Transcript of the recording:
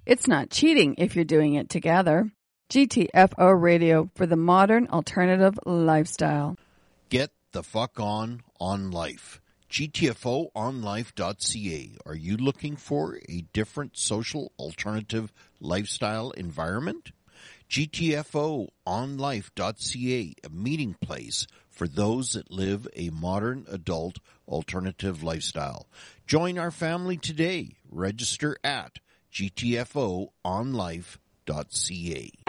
It's not cheating if you're doing it together. GTFO Radio for the modern alternative lifestyle. Get the fuck on life. GTFOonlife.ca. Are you looking for a different social alternative lifestyle environment? GTFOonlife.ca, a meeting place for those that live a modern adult alternative lifestyle. Join our family today. Register at GTFOonlife.ca.